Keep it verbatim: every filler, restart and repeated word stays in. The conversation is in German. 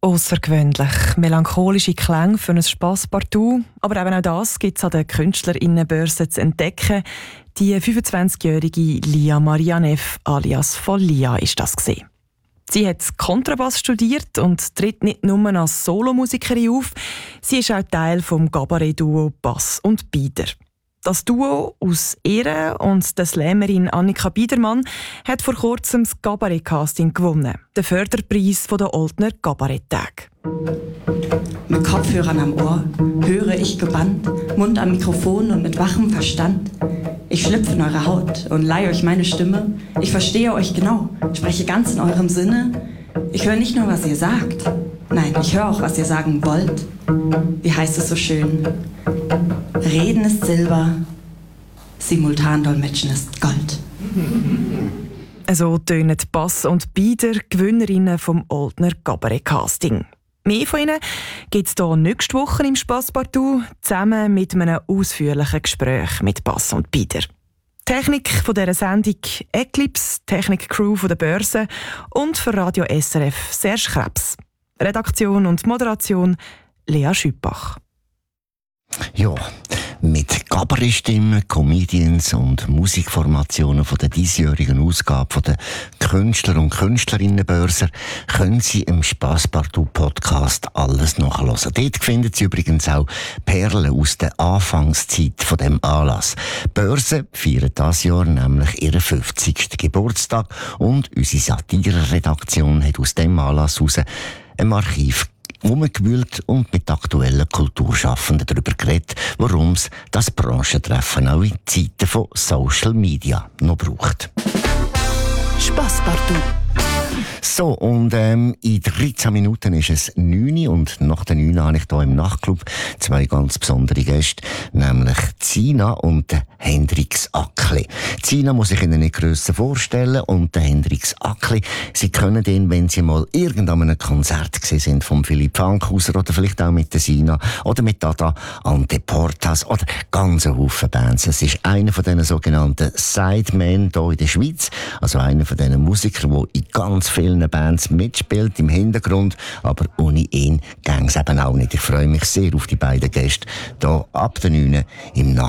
Aussergewöhnlich, melancholische Klänge für ein Spasspartout. Aber eben auch das gibt es an der KünstlerInnenbörse zu entdecken. Die fünfundzwanzigjährige Lia Marianev alias Follia ist das gewesen. Sie hat Kontrabass studiert und tritt nicht nur als Solomusikerin auf, sie ist auch Teil vom Gabaret-Duo Bass und Bieder. Das Duo aus ihr und der Slammerin Annika Biedermann hat vor kurzem das Gabaret-Casting gewonnen, den Förderpreis der Oldner Gabaret-Tage. Mit Kopfhörern am Ohr höre ich gebannt, Mund am Mikrofon und mit wachem Verstand. Ich schlüpfe in eure Haut und leihe euch meine Stimme. Ich verstehe euch genau, spreche ganz in eurem Sinne. Ich höre nicht nur, was ihr sagt, nein, ich höre auch, was ihr sagen wollt. Wie heißt es so schön? Reden ist Silber, simultan dolmetschen ist Gold. So tönen Bass und Bieder, Gewinnerinnen vom Oldner Gabaret-Casting. Mehr von ihnen gibt es hier nächste Woche im Spasspartout, zusammen mit einem ausführlichen Gespräch mit Bass und Bieder. Technik von dieser Sendung Eclipse, Technik-Crew von der Börse und für Radio S R F Serge Krebs. Redaktion und Moderation Lea Schüppach. Ja, mit Gabaret-Stimmen, Comedians und Musikformationen von der diesjährigen Ausgabe von der Künstler- und Künstlerinnenbörse können Sie im Spasspartout-Podcast alles nachhören. Dort finden Sie übrigens auch Perlen aus der Anfangszeit von dem Anlass. Die Börse feiert dieses Jahr nämlich ihren fünfzigsten Geburtstag und unsere Satire-Redaktion hat aus dem Anlass heraus ein Archiv umgewühlt und mit aktuellen Kulturschaffenden darüber geredet, warum es das Branchentreffen auch in Zeiten von Social Media noch braucht. Spasspartout. So, und ähm, in dreizehn Minuten ist es neun Uhr und nach der neun Uhr habe ich hier im Nachtclub zwei ganz besondere Gäste, nämlich Zina und Hendrix Ackli. Zina muss ich Ihnen nicht grösser vorstellen und der Hendrix Ackli, Sie können ihn, wenn Sie mal irgendeinem Konzert gesehen sind von Philipp Fankhauser oder vielleicht auch mit der Sina oder mit Dada Ante Portas oder ganz ein Haufen Bands. Es ist einer von diesen sogenannten Sidemen hier in der Schweiz, also einer von diesen Musikern, der in ganz vielen Bands mitspielt im Hintergrund, aber ohne ihn gäng's eben auch nicht. Ich freue mich sehr auf die beiden Gäste hier ab der neun Uhr im Nacht.